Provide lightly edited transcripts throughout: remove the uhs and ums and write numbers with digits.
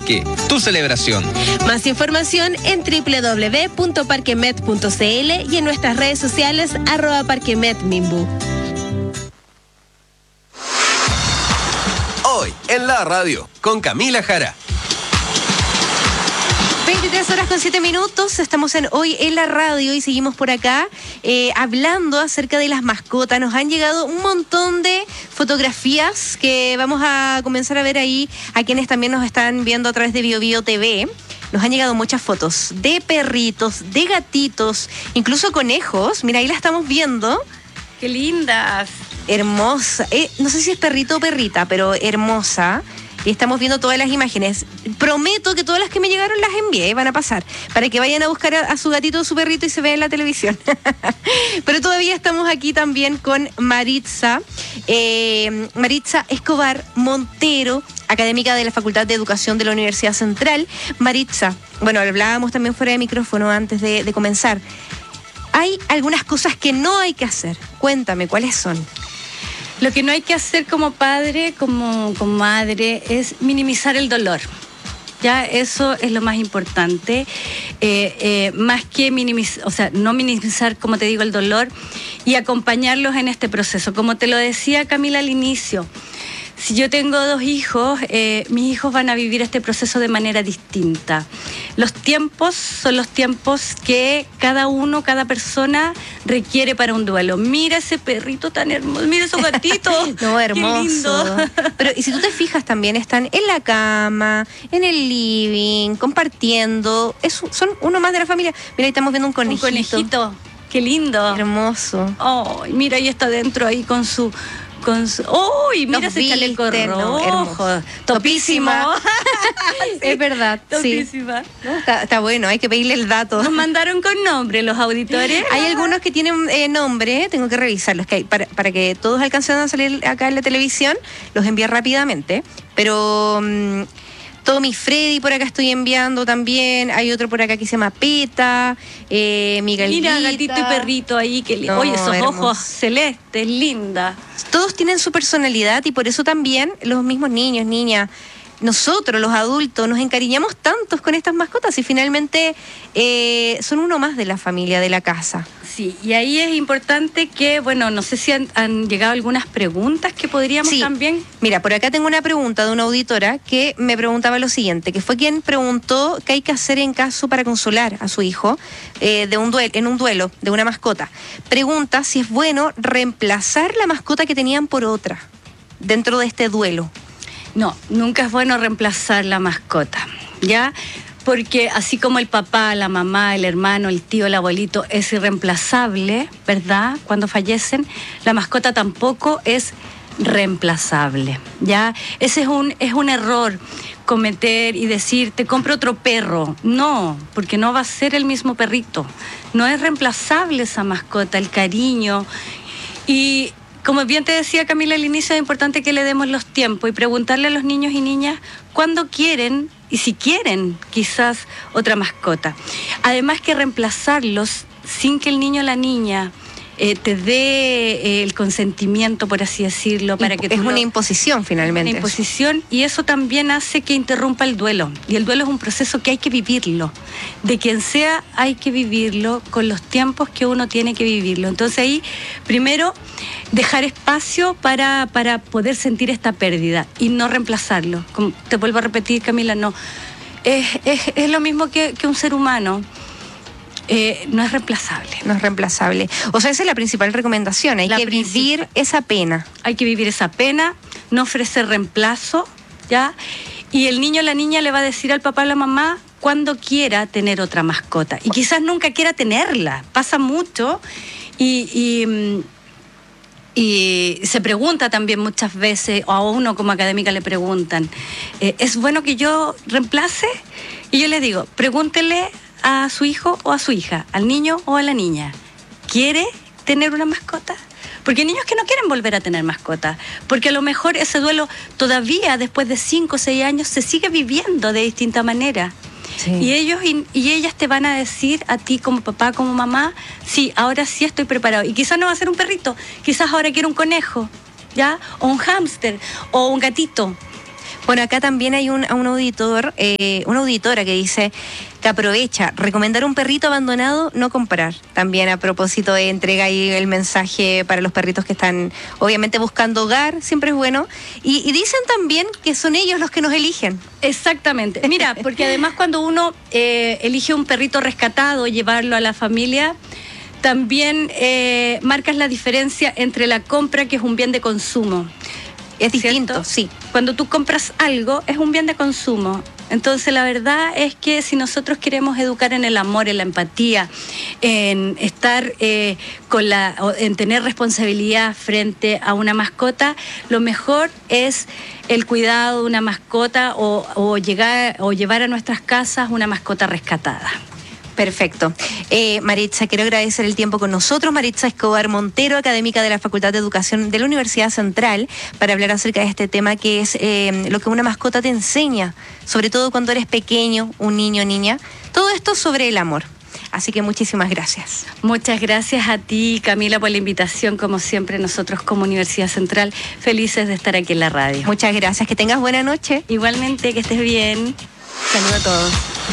Parque, tu celebración. Más información en www.parquemet.cl y en nuestras redes sociales @parquemetminbu. Hoy en la radio con Camila Jara. 23:07. Estamos en Hoy en la Radio y seguimos por acá hablando acerca de las mascotas. Nos han llegado un montón de fotografías que vamos a comenzar a ver ahí a quienes también nos están viendo a través de BioBio TV. Nos han llegado muchas fotos de perritos, de gatitos, incluso conejos. Mira, ahí la estamos viendo. ¡Qué lindas! Hermosa. No sé si es perrito o perrita, pero hermosa. Y estamos viendo todas las imágenes. Prometo que todas las que me llegaron las envié, van a pasar, para que vayan a buscar a su gatito o su perrito y se vean en la televisión. Pero todavía estamos aquí también con Maritza Escobar Montero, académica de la Facultad de Educación de la Universidad Central. Maritza, bueno, hablábamos también fuera de micrófono antes de comenzar. Hay algunas cosas que no hay que hacer. Cuéntame, ¿cuáles son? Lo que no hay que hacer como padre, como madre, es minimizar el dolor. Ya, eso es lo más importante. Más que minimizar, no minimizar, como te digo, el dolor y acompañarlos en este proceso. Como te lo decía Camila al inicio, si yo tengo 2 hijos, mis hijos van a vivir este proceso de manera distinta. Los tiempos son los tiempos que cada persona requiere para un duelo. Mira ese perrito tan hermoso, mira esos gatitos. No, hermoso. Qué lindo. Pero y si tú te fijas también, están en la cama, en el living, compartiendo. Son uno más de la familia. Mira, ahí estamos viendo un conejito. Un conejito. Qué lindo. Hermoso. Oh, mira, ahí está adentro ahí con su... ¡Uy! Mira ese chaleco rojo. Hermoso. Topísimo. Sí, es verdad. Topísima. Sí. No, está bueno, hay que pedirle el dato. Nos mandaron con nombre los auditores. Hay algunos que tienen nombre, tengo que revisarlos, que para que todos alcancen a salir acá en la televisión, los envié rápidamente. Pero Tommy Freddy por acá estoy enviando también. Hay otro por acá que se llama Peta, Miguelita. Mira, gatito y perrito ahí. No, oye, esos hermoso. ojos celestes, linda. Todos tienen su personalidad y por eso también los mismos niños, niñas, nosotros los adultos nos encariñamos tantos con estas mascotas y finalmente son uno más de la familia, de la casa. Sí, y ahí es importante que, bueno, no sé si han llegado algunas preguntas que podríamos también... Mira, por acá tengo una pregunta de una auditora que me preguntaba lo siguiente, que fue quien preguntó qué hay que hacer en caso para consolar a su hijo en un duelo de una mascota. Pregunta si es bueno reemplazar la mascota que tenían por otra dentro de este duelo. No, nunca es bueno reemplazar la mascota, ¿ya? Porque así como el papá, la mamá, el hermano, el tío, el abuelito es irreemplazable, ¿verdad? Cuando fallecen, la mascota tampoco es reemplazable, ¿ya? Ese es un error cometer y decir, te compro otro perro. No, porque no va a ser el mismo perrito. No es reemplazable esa mascota, el cariño. Y como bien te decía Camila al inicio, es importante que le demos los tiempos y preguntarle a los niños y niñas cuándo quieren y si quieren quizás otra mascota. Además que reemplazarlos sin que el niño o la niña te dé el consentimiento, por así decirlo, para que es una imposición finalmente. Una imposición, y eso también hace que interrumpa el duelo. Y el duelo es un proceso que hay que vivirlo. De quien sea, hay que vivirlo con los tiempos que uno tiene que vivirlo. Entonces ahí, primero, dejar espacio para poder sentir esta pérdida y no reemplazarlo. Como te vuelvo a repetir, Camila, no. Es lo mismo que un ser humano. No es reemplazable. No es reemplazable. O sea, esa es la principal recomendación. Hay que vivir esa pena. Hay que vivir esa pena, no ofrecer reemplazo, ¿ya? Y el niño o la niña le va a decir al papá o a la mamá cuando quiera tener otra mascota. Y quizás nunca quiera tenerla. Pasa mucho y se pregunta también muchas veces, o a uno como académica le preguntan, ¿es bueno que yo reemplace? Y yo le digo, pregúntele a su hijo o a su hija, al niño o a la niña, ¿quiere tener una mascota? Porque hay niños que no quieren volver a tener mascota, porque a lo mejor ese duelo todavía después de 5 o 6 años se sigue viviendo de distinta manera. Sí. Y ellos y ellas te van a decir a ti como papá, como mamá, sí, ahora sí estoy preparado. Y quizás no va a ser un perrito, quizás ahora quiero un conejo, ¿ya? O un hámster, o un gatito. Bueno, acá también hay un auditor, una auditora que dice que aprovecha, recomendar un perrito abandonado, no comprar. También a propósito de entrega ahí el mensaje para los perritos que están obviamente buscando hogar, siempre es bueno. Y dicen también que son ellos los que nos eligen. Exactamente. Mira, porque además cuando uno elige un perrito rescatado, llevarlo a la familia, también marcas la diferencia entre la compra, que es un bien de consumo. Es distinto, ¿cierto? sí. Cuando tú compras algo, es un bien de consumo. Entonces, la verdad es que si nosotros queremos educar en el amor, en la empatía, en estar en tener responsabilidad frente a una mascota, lo mejor es el cuidado de una mascota o llevar a nuestras casas una mascota rescatada. Perfecto. Maritza, quiero agradecer el tiempo con nosotros. Maritza Escobar Montero, académica de la Facultad de Educación de la Universidad Central, para hablar acerca de este tema que es lo que una mascota te enseña, sobre todo cuando eres pequeño, un niño o niña. Todo esto sobre el amor. Así que muchísimas gracias. Muchas gracias a ti, Camila, por la invitación. Como siempre, nosotros como Universidad Central, felices de estar aquí en la radio. Muchas gracias. Que tengas buena noche. Igualmente, que estés bien. Saludos a todos.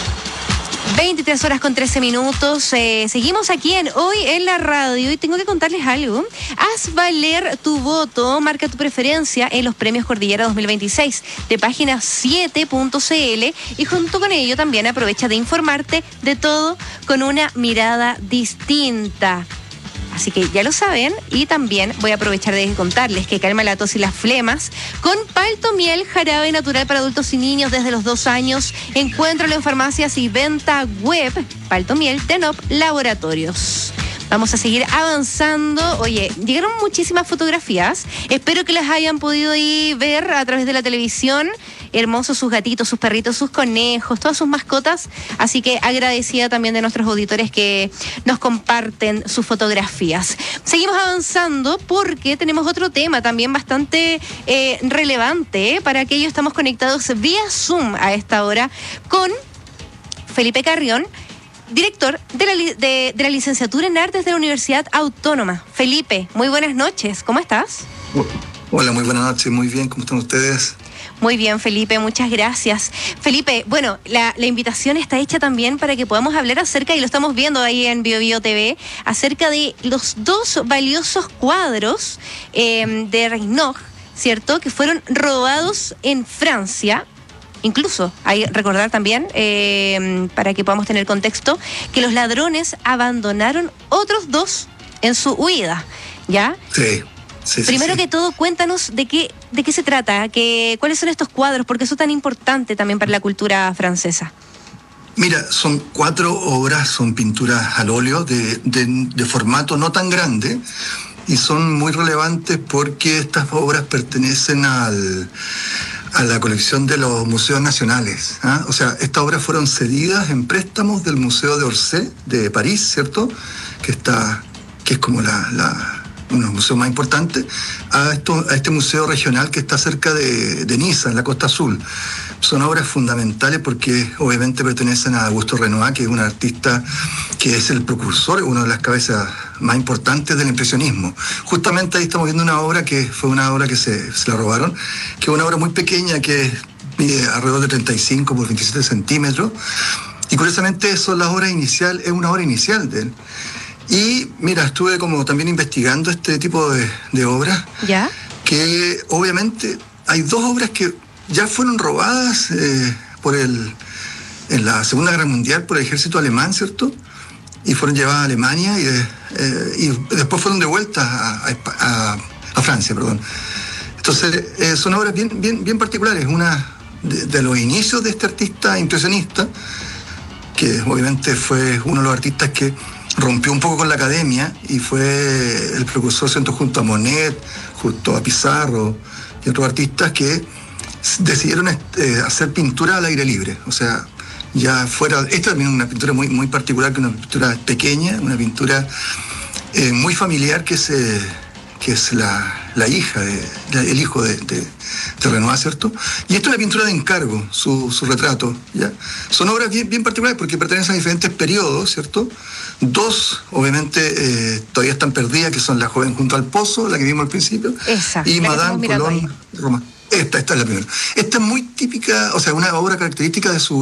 23 horas con 13 minutos. Seguimos aquí en Hoy en la Radio y tengo que contarles algo. Haz valer tu voto, marca tu preferencia en los premios Cordillera 2026 de página 7.cl y junto con ello también aprovecha de informarte de todo con una mirada distinta. Así que ya lo saben, y también voy a aprovechar de contarles que calma la tos y las flemas con Palto Miel, jarabe natural para adultos y niños desde los 2 años. Encuéntralo en farmacias y venta web. Palto Miel de NOP Laboratorios. Vamos a seguir avanzando. Oye, llegaron muchísimas fotografías. Espero que las hayan podido ir ver a través de la televisión. Hermosos sus gatitos, sus perritos, sus conejos, todas sus mascotas. Así que agradecida también de nuestros auditores que nos comparten sus fotografías. Seguimos avanzando porque tenemos otro tema también bastante relevante para aquellos. Estamos conectados vía Zoom a esta hora con Felipe Carrión, director de la licenciatura en Artes de la Universidad Autónoma. Felipe, muy buenas noches. ¿Cómo estás? Hola, muy buenas noches. Muy bien, ¿cómo están ustedes? Muy bien, Felipe, muchas gracias. Felipe, bueno, la invitación está hecha también para que podamos hablar acerca, y lo estamos viendo ahí en BioBio TV, acerca de los 2 valiosos cuadros de Renoir, ¿cierto?, que fueron robados en Francia. Incluso, hay recordar también, para que podamos tener contexto, que los ladrones abandonaron otros 2 en su huida, ¿ya? Sí. Primero que todo, cuéntanos de qué se trata, cuáles son estos cuadros, por qué son tan importantes también para la cultura francesa. Mira, son 4 obras, son pinturas al óleo de formato no tan grande, y son muy relevantes porque estas obras pertenecen a la colección de los museos nacionales. O sea, estas obras fueron cedidas en préstamos del Museo de Orsay de París, ¿cierto? Que es como uno de los museos más importantes, a este museo regional que está cerca de Niza, en la Costa Azul. Son obras fundamentales porque obviamente pertenecen a Auguste Renoir, que es un artista que es el precursor, una de las cabezas más importantes del impresionismo. Justamente ahí estamos viendo una obra que fue una obra que se la robaron, que es una obra muy pequeña, que mide alrededor de 35 por 27 centímetros, y curiosamente es una obra inicial de él. Y mira, estuve como también investigando este tipo de obras. ¿Ya? Que obviamente hay 2 obras que ya fueron robadas en la Segunda Guerra Mundial por el ejército alemán, ¿cierto? Y fueron llevadas a Alemania y después fueron devueltas a Francia, perdón. Entonces, son obras bien particulares. Una de los inicios de este artista impresionista, que obviamente fue uno de los artistas que rompió un poco con la academia y fue el precursor, junto a Monet, junto a Pizarro y otros artistas que decidieron hacer pintura al aire libre. O sea, ya fuera... Esta también es una pintura muy particular, que es una pintura pequeña, una pintura muy familiar, que es la hija, el hijo de Renoir, ¿cierto? Y esto es una pintura de encargo, su retrato, ¿ya? Son obras bien particulares porque pertenecen a diferentes periodos, ¿cierto? 2, obviamente, todavía están perdidas, que son La joven junto al pozo, la que vimos al principio. Esa, y Madame Colón, Roma. Esta es la primera. Esta es muy típica, o sea, una obra característica de su